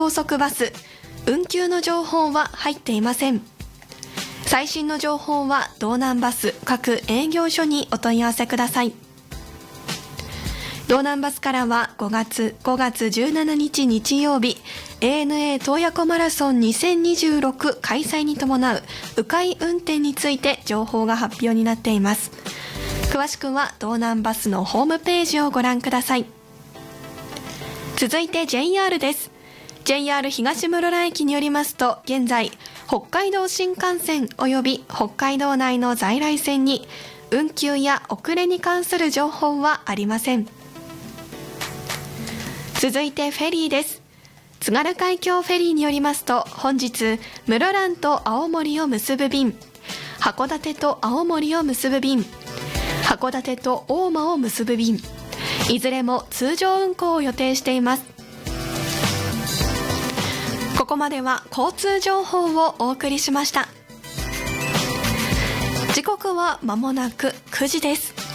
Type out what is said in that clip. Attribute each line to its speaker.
Speaker 1: 高速バス、運休の情報は入っていません。最新の情報は道南バス各営業所にお問い合わせください。道南バスからは5月17日日曜日 ANA 洞爺湖マラソン2026開催に伴う迂回運転について情報が発表になっています。詳しくは道南バスのホームページをご覧ください。続いて JR です。 JR 東室蘭駅によりますと、現在北海道新幹線及び北海道内の在来線に運休や遅れに関する情報はありません。続いてフェリーです。津軽海峡フェリーによりますと、本日室蘭と青森を結ぶ便、函館と青森を結ぶ便、函館と大間を結ぶ便、いずれも通常運行を予定しています。ここまでは交通情報をお送りしました。時刻は間もなく9時です。